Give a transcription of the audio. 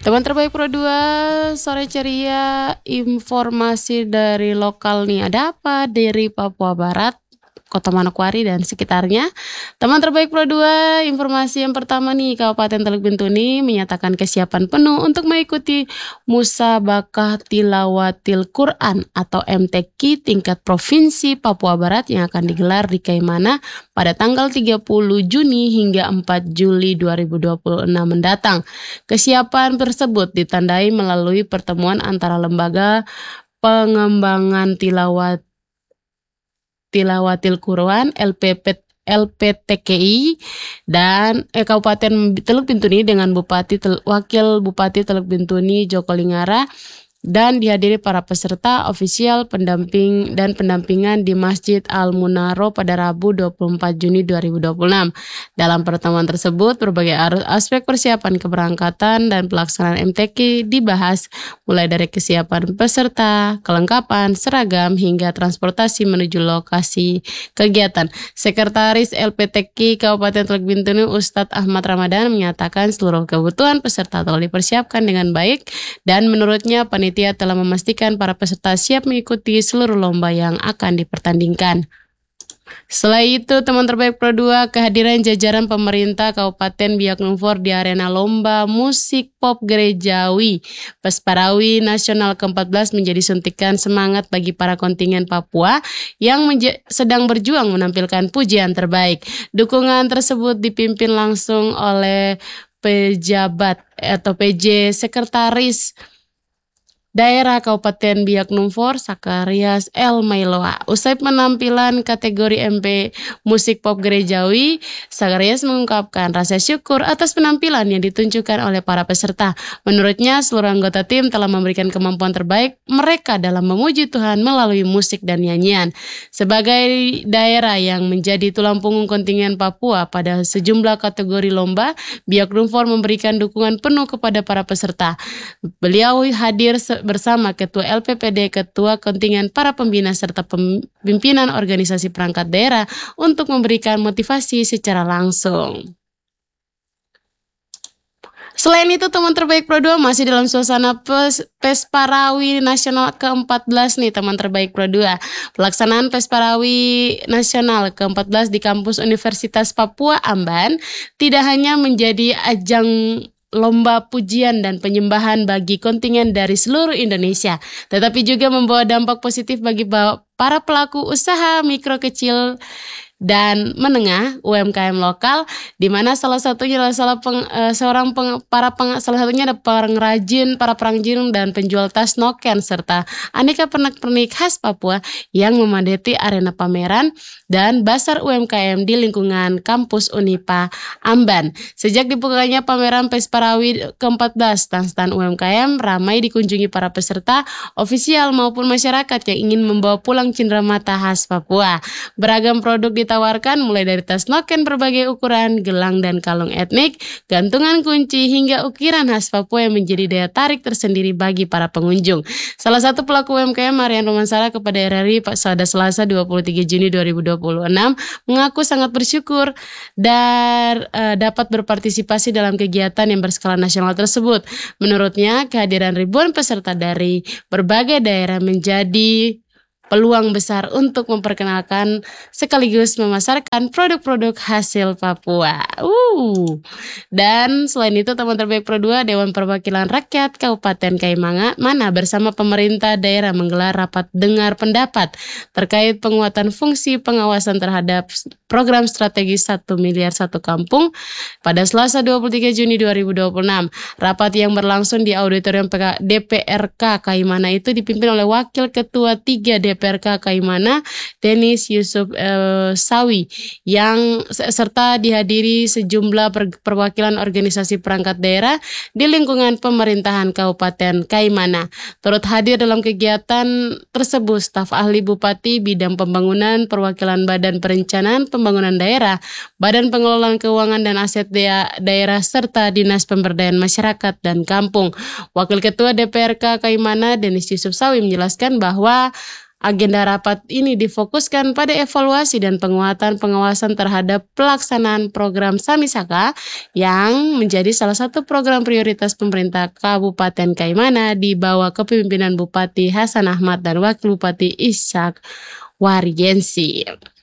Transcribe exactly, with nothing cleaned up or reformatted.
Teman terbaik Pro dua, sore ceria, informasi dari lokal nih. Ada apa dari Papua Barat, Kota Manokwari dan sekitarnya? Teman terbaik Pro dua, informasi yang pertama nih, Kabupaten Teluk Bintuni menyatakan kesiapan penuh untuk mengikuti Musabakah Tilawatil Quran atau M T Q tingkat Provinsi Papua Barat yang akan digelar di Kaimana pada tanggal tiga puluh Juni hingga empat Juli dua ribu dua puluh enam mendatang. Kesiapan tersebut ditandai melalui pertemuan antara Lembaga Pengembangan Tilawat Tilawatil Quran L P P L P T K I dan eh, Kabupaten Teluk Bintuni dengan Bupati Tel, Wakil Bupati Teluk Bintuni Joko Lingara dan dihadiri para peserta ofisial pendamping dan pendampingan di Masjid Al-Munaro pada Rabu dua puluh empat Juni dua ribu dua puluh enam. Dalam pertemuan tersebut, berbagai aspek persiapan keberangkatan dan pelaksanaan M T Q dibahas, mulai dari kesiapan peserta, kelengkapan, seragam, hingga transportasi menuju lokasi kegiatan. Sekretaris L P T Q Kabupaten Teluk Bintuni Ustadz Ahmad Ramadan menyatakan seluruh kebutuhan peserta telah dipersiapkan dengan baik dan menurutnya panitia telah memastikan para peserta siap mengikuti seluruh lomba yang akan dipertandingkan. Setelah itu, teman terbaik Pro dua, kehadiran jajaran pemerintah Kabupaten Biak Numfor di arena lomba musik pop gerejawi Pesparawi Nasional keempat belas menjadi suntikan semangat bagi para kontingen Papua yang menja- sedang berjuang menampilkan pujian terbaik. Dukungan tersebut dipimpin langsung oleh pejabat atau P J Sekretaris Daerah Kabupaten Biak Numfor, Sakarias L. Mailoa. Usai penampilan kategori M P Musik Pop Gerejawi, Sakarias mengungkapkan rasa syukur atas penampilan yang ditunjukkan oleh para peserta. Menurutnya, seluruh anggota tim telah memberikan kemampuan terbaik mereka dalam memuji Tuhan melalui musik dan nyanyian. Sebagai daerah yang menjadi tulang punggung kontingen Papua pada sejumlah kategori lomba, Biak Numfor memberikan dukungan penuh kepada para peserta. Beliau hadir bersama Ketua L P P D, Ketua Kontingen, para pembina serta pimpinan organisasi perangkat daerah untuk memberikan motivasi secara langsung. Selain itu, teman terbaik Pro dua masih dalam suasana pes, Pesparawi Nasional keempat belas nih teman terbaik Pro dua. Pelaksanaan Pesparawi Nasional keempat belas di kampus Universitas Papua Amban tidak hanya menjadi ajang lomba pujian dan penyembahan bagi kontingen dari seluruh Indonesia, tetapi juga membawa dampak positif bagi para pelaku usaha mikro kecil dan menengah U M K M lokal, di mana salah satunya adalah salah peng, uh, seorang peng, para peng, salah satunya ada pengrajin, para pengrajin dan penjual tas noken serta aneka pernak-pernik khas Papua yang memadati arena pameran dan basar U M K M di lingkungan kampus Unipa Amban. Sejak dibukanya pameran Pesparawi keempat belas, stand-stand U M K M ramai dikunjungi para peserta, ofisial maupun masyarakat yang ingin membawa pulang cenderamata khas Papua. Beragam produk di ditawarkan mulai dari tas noken berbagai ukuran, gelang dan kalung etnik, gantungan kunci hingga ukiran khas Papua yang menjadi daya tarik tersendiri bagi para pengunjung. Salah satu pelaku U M K M, Marian Romansara, kepada R R I pada Selasa dua puluh tiga Juni dua ribu dua puluh enam mengaku sangat bersyukur dan uh, dapat berpartisipasi dalam kegiatan yang berskala nasional tersebut. Menurutnya, kehadiran ribuan peserta dari berbagai daerah menjadi peluang besar untuk memperkenalkan sekaligus memasarkan produk-produk hasil Papua. Uh. Dan selain itu, teman terbaik Pro dua, Dewan Perwakilan Rakyat Kabupaten Kaimana bersama pemerintah daerah menggelar rapat dengar pendapat terkait penguatan fungsi pengawasan terhadap program strategis satu miliar satu kampung pada Selasa dua puluh tiga Juni dua ribu dua puluh enam. Rapat yang berlangsung di auditorium D P R K Kaimana itu dipimpin oleh Wakil Ketua tiga D P R K Kaimana, Denis Yusuf eh, Sawi, yang serta dihadiri sejumlah per, perwakilan organisasi perangkat daerah di lingkungan pemerintahan Kabupaten Kaimana. Turut hadir dalam kegiatan tersebut staf ahli Bupati, bidang pembangunan, perwakilan Badan Perencanaan Pembangunan Daerah, Badan Pengelolaan Keuangan dan Aset Daerah, serta Dinas Pemberdayaan Masyarakat dan Kampung. Wakil Ketua D P R K Kaimana, Denis Yusuf Sawi, menjelaskan bahwa Agenda rapat ini difokuskan pada evaluasi dan penguatan pengawasan terhadap pelaksanaan program Samisaka yang menjadi salah satu program prioritas pemerintah Kabupaten Kaimana di bawah kepemimpinan Bupati Hasan Ahmad dan Wakil Bupati Ishak Waryensi.